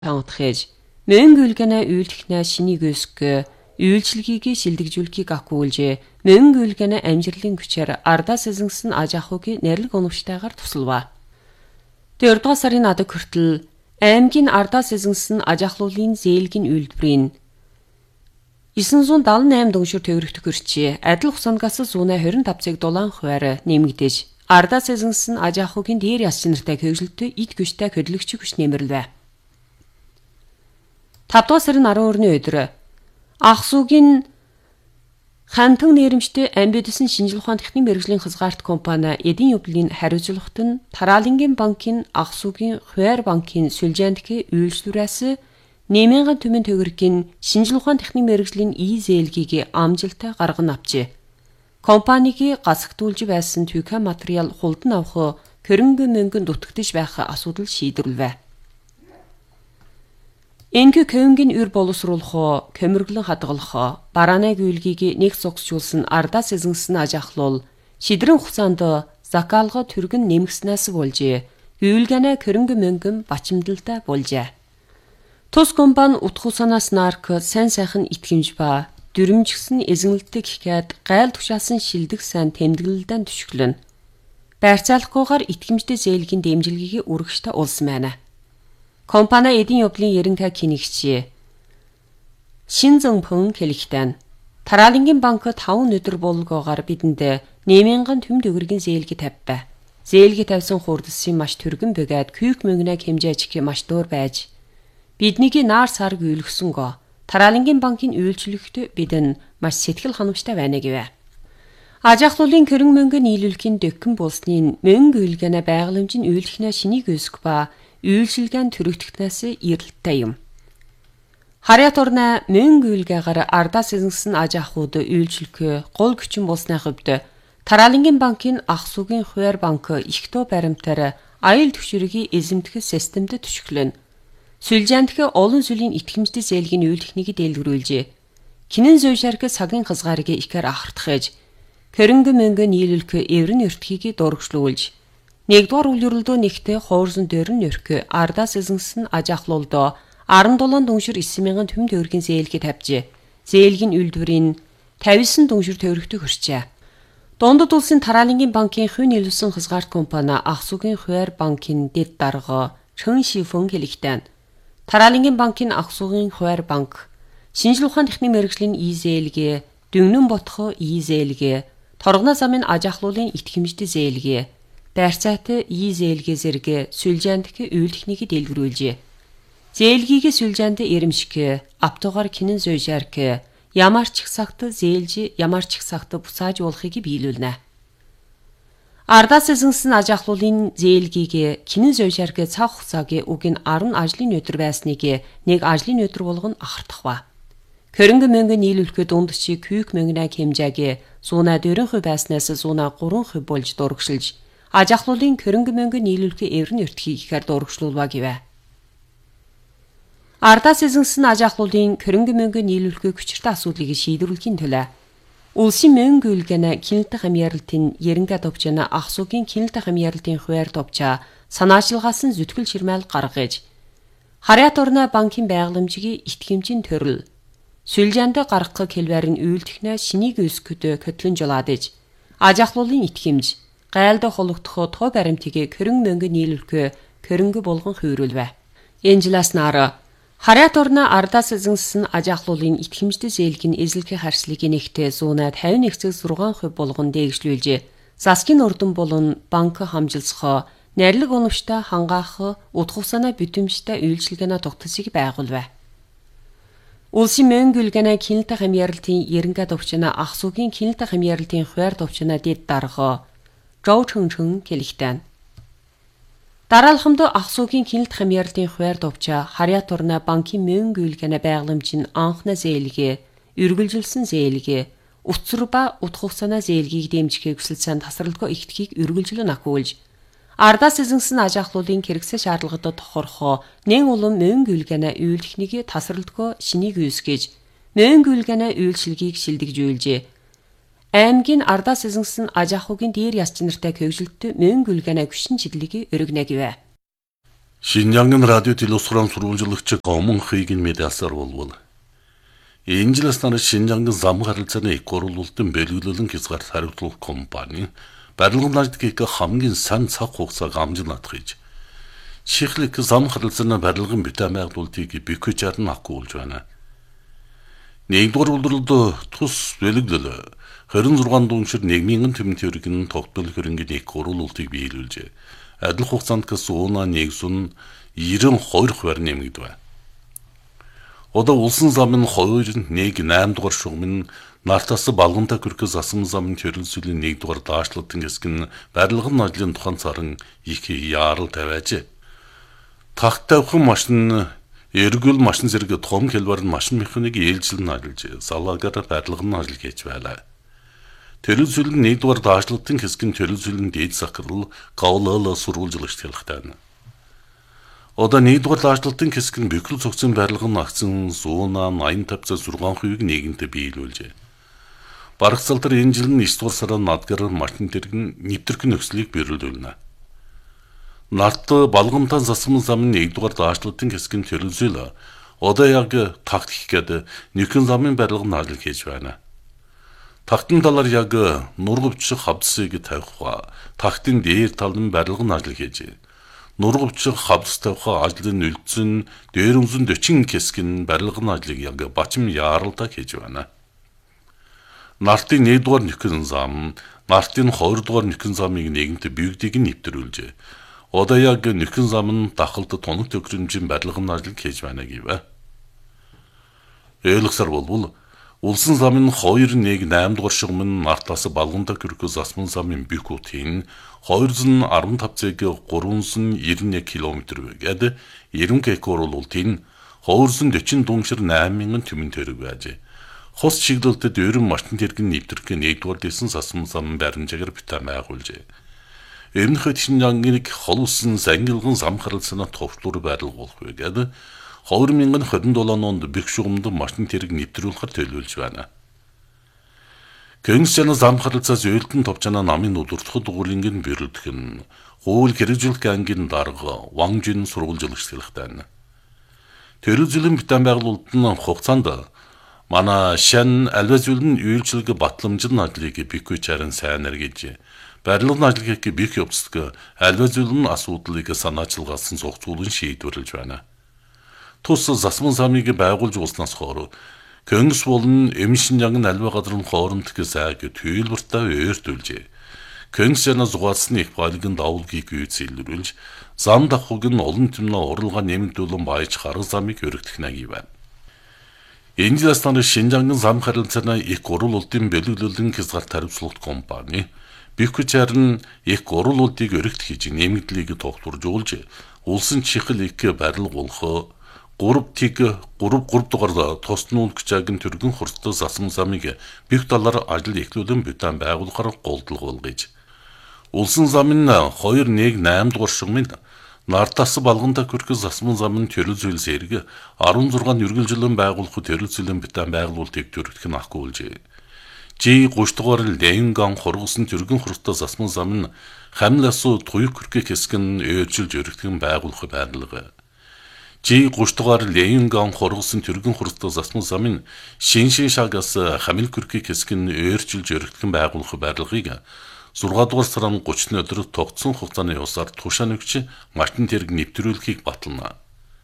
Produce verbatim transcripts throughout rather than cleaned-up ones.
таунтхэж мөнгө үлгэнэ үйлдэхнэ шинийг өсгө үйлчлэгийг шилдэгжүүлэхийг акуулжээ мөнгө үлгэнэ амжилтын хүчээр ардаа сэзэнсэн аж ахуйг нэрлэг оновчтойгоор тусалва. дөрөвдүгээр сарын адаг хүртэл аймгийн ардаа сэзэнсэн аж ахлуулын зээлгийн үйлдвэрийн найман дагалдуулж восемь дүншир төгрөгт хүрчээ. Адил хугацаангаас зуунаа хорин тавцыг дулаан хуваар нэмэгдэж ардаа сэзэнсэн аж ахуйн дээр яс чинартай хөгжилтөд эд гүштэй хөдөлгөгч хүч нэмэрлэв. тавдугаар сарын арван өрний өдөр Ахсуугийн хантан нэрэмжтэй амбидэсэн шинжлэх ухааны техникийн мэргэжлийн хязгаарт компани эдийн юблын хариуцлагт нь Тараалангийн банкын Ахсуугийн хуваар банкын сүлжээндх үйлчлүүрээс нэмэнгэн түмэн төгрөгийн шинжлэх ухааны техникийн мэргэжлийн ИЗЛ-ийг амжилттай гарган авчээ. Компаниг гасгтуулж байсан түүх материал хулдан авах хөрөнгө мөнгөнд дутагдж байх асуудал шийдвэрлэв. Энэхүү көнгийн үр боловсруулах, көмөрглөн хадгалах, барааны гүйлгийг нэг зогсжуулсан ардаа сэзэнсэн аж ахлуул шидрэн хугацаанд закаалга түргэн нэмгснээс болжээ. Гүйлгэнэ хөрөнгө мөнгөн бачимдалтай болжээ. Тус компани утгах санаас нарк сайн сайхан итгэмж ба дүрмжгсэн эзэнэлттэй гэхэд гайл тушаасан шилдэг сайн тэмдэглэлдэн төшөглөн. Байрцаалахгүйгээр итгэмжтэй зээлгийн дэмжлэгийг үргэжтэй улсан байна. Компани эдийн юблын ерөнхий кинэгч Шинзэнпэн хэлэхдээ Тараалангийн банк таван өдөр болгоогоор бидэнд нэмэнгэн төм төгрөгийн зээлги тавьбаа. Зээлги тавьсан хурдсын маш түргэн бөгөөд күйк мөнгөнэ хэмжээч маш дуур байж биднийг наар сар гүйлгсэнгөө Тараалангийн банкын үйлчлэгт бидэн маш сэтгэл ханамжтай байна гэвэ. Аж ахлуулын хөрөнгө мөнгө нийлүүлэхийн дэвхэн болсны мөнгө үйлгэнэ байгаламжийн үйлдэхнэ шинийг өсгөх ба үйлчилгээнд төрөгдөхнөөс эрэлттэй юм. Харьяат орны мөнгө үйлгээгээр ардаа сэзэнсэн аж ахуйд үйлчлэх гол хүчин болсны хувьд Тараалангийн банкын Ахсуугийн хуваар банк их тоо баримтаар аюул түвшингийн эзэмдэх системд төшөглөн. Сүлжээндх олон сүлийн итгэмжтэй зээлгийн үйлдэхнийг дэлгэрүүлжээ. Кинэн зүйшарк цагийн хязгаарыг ихээр ахардахж хөрөнгө мөнгө нийлүүлэх эврэн өртгийг дурагшлуулж нэгдүгээр үйл ерөлдөө нэгтээ хуурсан дөрөн нөрх ардаа сэзэнсэн аж ахлуулдоо арван долоо дүншир найман мянган төм төгрөгийн зээлгийг тавьжээ. Зээлгийн үйлдвэрийн тавьсан дүншир төгрөгт хүрчээ. Дундад улсын Тараалангийн банкын хувь нийлүүлсэн хязгаарт компани Ахсуугийн хуваар банкын дэд дарга Чэн Шифэн хэлэхдээ Тараалангийн банкын Ахсуугийн хуваар банк шинжлэх ухааны техникийн мэргэжлийн ИЗЛ-г дүнгнэн ботхо ИЗЛ-г торгоно замын аж ахлуулын итгэмжтэй зээлг байрцаатай ИЗЛ-г зэрэг сүлжээндх үйлдэхнийг дэлгэрүүлжээ. Зээлгийг сүлжээнд эрэмших, автогоор кинэн зүйшарк, ямар ч их цагт зээлж, ямар ч их цагт буцаажуулахыг биелүүлнэ. Ардаа сэзэнсэн аж ахлуулын зээлгийг кинэн зүйшарк цаг хугацааг уг нь арван ажлын өдөр байсныг нэг ажлын өдөр болгон ахардах ба. Хөрөнгө мөнгө нийлүүлэхэд дундчи күйк мөнгөнэ хэмжээг зуунаа дөрвөн хувь байснаас зуунаа гурван хувь болж дурагшилж аж ахлуулын хөрөнгө мөнгө нийлүүлэх эврэн өртгийг ихээр дурагшлуулва гэвэ. Ардаа сэзэнсэн аж ахлуулын хөрөнгө мөнгө нийлүүлэх хүчиртэй асуудлыг шийдвэрлэхийн төлөө улсын мөнгө үйлгэнэ кинэлтэх хамьяаралтын ерөнхий товчна Ахсуугийн кинэлтэх хамьяаралтын хуваар товча санаачилгаас нь зүтгэл ширмэл гаргаж Харьяат орны банкын байгаламжийг итгэмжийн төрөл сүлжээнд гаргах хэлбэрийн үйлдэхнэ шинийг өсгөхөд хөтлөн жолоодж аж ахлуулын итгэмж гайлд хологдох тоо баримтыг хөрөнгө мөнгө нийлүүлэх хөрөнгө болгон хувирлвэ. Энэ жилээс наар Харьяат орны ардаа сэзэнсэн аж ахлуулын итгэмжтэй зээлгийн эзлэхийн харьцлыг нэгтээ зуунаа тавин нэг цэг зургаан хувь болгон дээгшлүүлжээ. Засгийн урдан болон банк хамжилсах, нэрлэг оновчтой хангаах, утгах санаа бүтэмжтэй үйлчилгээний тогтцыг байгуулвэ. Улсын мөнгө үйлгэнэ кинэлтэх хамьяаралтын ерөнхий товчна Ахсуугийн кинэлтэх хамьяаралтын хуваар товчна дэд дарга Жоо Чэн Чэн хэлэхдээ дараалхамд Ахсуугийн кинэлтэх хамьяаралтын хуваар товча Харьяат орны банкын мөнгө үйлгэнэ байгаламжийн анхны зээлгээ, үргэлжилсэн зээлгээ, утсар ба утгах санаа зээлгийг дэмжихийг хүсэлцэн тасралтгүй ихтгэхийг үргэлжлэн ахиулж ардаа сэзэнсэн аж ахлуулын хэрэгсэл шаардлагатай тохирох нэн улам мөнгө үйлгэнэ үйлдэхнийг тасралтгүй шинийг үүсгэж мөнгө үйлгэнэ үйлчилгээг шилдэгжүүлжээ. Аймгийн ардаа сэзэнсэн аж ахуйн дээр яс чинартай хөгжилтөд мөнгө үйлгэнэ гүшин чиглэлийг өргөнэ гэвэ. Шинжангын радио телевизорын сурвалжлагч Гомонхыг медиасаар болвол. Энэ жилээс нар Шинжангын зам харилцааны их гурвуулалтын бэлгэлүүлэн хязгаар хариуцлах компани барилгын ажлыг хамгийн сайн цаг хугацааг амжилт хийж чихлэг зам харилцааны барилгын бүтээн байгуулалтыг бэкэжээр нь агуулж байна. Нэгдүгээр үйлдвэрлэлд тус бэлгэлэл хорин зургаан дууншир нийгмийн төмөн төргийн тогтмол хөрөнгөний их гурвуулалтыг биелүүлжээ. Адил хугацаанд ксуна нэгсүн нэрэн хоёр хувиар нэмэгдэв. Одоо улсын замын хоёр нэг наймд дугаар шугамын нартаас балгантай хүрхээс асам замын төрөлсөлийн нэг дугаар даашлалтын хэсэг нь барилгын ажлын тухайн царан их яарал тавиажээ. Тагт тавхан машин эргүүл машин зэрэг том хэлбэр нь машин механик ээлжлэн ажиллаж салаагаар барилгын ажил хийж байлаа. Төрөлсөлийн нэг дугаар даашлалтын хэсэг нь төрөлсөлийн дээд сахарл гаулала сурвалжлагч хэлхтэн. Одоо нэг дугаар даашлалтын хэсэг нь бэкрэл цогцын барилгын агцсан зуна восемьдесят шесть хувийг нэгэнтээ биелүүлжээ. Барагцалтар энэ жил нь9 дугаар сарын надгаар машин тэргэн нэвтрэх нөхцөлийг бэрүүлүүлнэ. Нарт балгамтан засмын замын нэг дугаар даашлалтын хэсэг нь төрөлсөл одоо яг тактик гэдэг нэгэн замын барилгын ажил хийж байна. Тактын талаар яг нургавч хавцыг тавих ба тактын дээр тал нь барилгын ажил хийж нургавч хавц тавих ажлын үлдсэн дээр өмсөн forty хэсэг нь барилгын ажлыг яг бачим яаралтай хийж байна. Нартын нэг дугаар нэгэн зам, нартын хоёр дугаар нэгэн замыг нэгэнтээ бигдийг нь нэвтрүүлжээ. Одоо яг нэгэн зам нь дахалт тоног төхөөрөмжийн барилгын ажил хийж байна гэв. Ойлгосоор болвол улсын замын хоёр нэг восемь дугаар шугамын нартаас балгантай хүрхээс асман замын бикутын two hundred fifteen three hundred ninety-one км гээд ninety гектар ултын two hundred forty дууншир eight thousand төмөн төрөг байжээ. Хос чиглэлтэд өрн машин тэргэн нэвтрэх нэгдүгээр дэсэн асман зам баримжаагаар бүтээн байгуулжээ. Өмнөхөд Шинжангыг холуулсан сангилган зам харилцааны товчлуур байрлуулах вэ гэдэг twenty twenty-seven онд бэх шугамд машин тэрэг нэвтрүүлэхээр төлөвлөж байна. Көнгсчаны зам харилцаас өөлтөн товчана намын удирдах дугуйлангийн бэрэлдэх нь хууль хэрэгжүүлэх ангийн дарга Ванжин сурвалжлагч хэлэхтэн. Төрөлжлийн бүтээн байгуулалтын хугацаанд манай шан альвазүлэн үйлчлэг батламжин ажлыг бэкэжээр сайн эргэж барилгын ажлыг бэх явцдаг альвазүлэн асуудлыг санаачилгаасан зохицуулан шийдвэрлэж байна. Тус засман замыг байгуулж ууснаас хойш Көнгс болон Эмшинжангын альва газрын хоорондох сайг төлбөртэй ойртуулжээ. Көнгсчаны зугаалсны их байлгын давуулгийг үйлчилүүлж, зам давхыг нь олон түмнээ уралгаа нэмэгдүүлэн баяж харга замыг өргөдөх нэг байна. Энэ жилээс нар Шинжангын зам харилцааны их гурвуулалтын бэлгэлүүлэн хязгаар тариуцлалт компани бэкэжээр нь их гурвуулалтыг өргөдөх хийж нэмэгдлийг тогтворж уулж, улсын чихэл их барилгуулах гурав тиг гурав гурав дугаар тоснуулгчаагийн төргөн хурцтас асам замыг бэх талаар ажил эхлүүлэн бүтээн байгуулахаар голдлого болгож улсын замын two one eight дугаар шугамын нартаас балгантай хүрхээс асман замын төрөлсөл зэрэг sixteen үргэлжлэн байгуулах төрөлсөлийн бүтээн байгуулалтыг төрөлдөх нь агуулжээ. G thirty дугаар Ленган хургасан төргөн хурцтас асман замын хамласуу туйг хүрхээ хэсэг нь өөрчилж өргөдөх нь байгуулах байрлага. G thirty дугаар Ленган хургасан төргөн хурцтас асман замын шиншин шагаас хамил хүрхээ хэсэг нь өөрчилж өргөдөх нь байгуулах байрлагыг six дугаар сарын thirty өдөр тогтсон хугацааны усаар тушаан өгч машин тэрэг нэвтрүүлэхийг батална.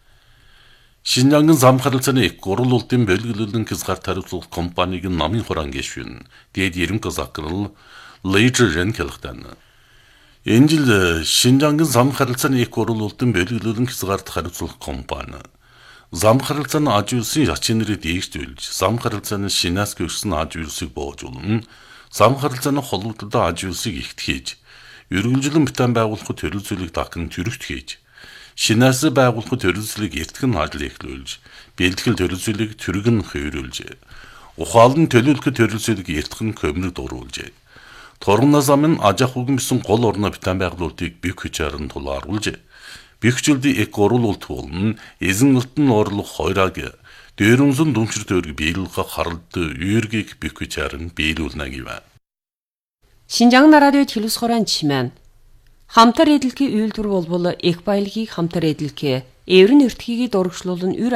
Шинжангын зам харилцааны их гурвуулалтын бэлгэлүүлэн хязгаар тариуцлах компаниг намын хураан гишүүн дээд Ерөнхий захирал Лейжрен хэлэхтэн. Энэ жил Шинжангын зам харилцааны их гурвуулалтын бэлгэлүүлэн хязгаар тариуцлах компани зам харилцааны аж үйлсийн ячнэрийг дийгдүүлж, зам харилцааны шинаас гүйсэн аж үйлсийг боожулна, зам харилцааны холбогдолд аж үйлсийг ихтгэж, үргэлжлэн бүтээн байгуулах төрөлсөлийг дахин төрөгт хийж, шинаас байгуулах төрөлсөлийг эртгэн ажил эхлүүлж, бэлтгэл төрөлсөлийг түргэн хөврүүлж, ухаалн төлөвлөх төрөлсөлийг эртгэн көмрөд оруулж, торгон замын аж ахуйн бисэн гол орны бүтээн байгуулалтыг бэкэжээр нь тулааруулж, бэкэжлди их гурвуулалт болон эзэн алтан орлох хоёраг дээрэмсэн дүнчэр төрөг биелүүлэх харалт үйргийг бэкэжээр нь биелүүлнэ гэв. Шинжаң радио телевизорын чимэн Хамтар эдэлхий үйлдвэр болбол их баялагийг хамтар эдэлхий, эврэн эртхийгийг дурагшлуулан үр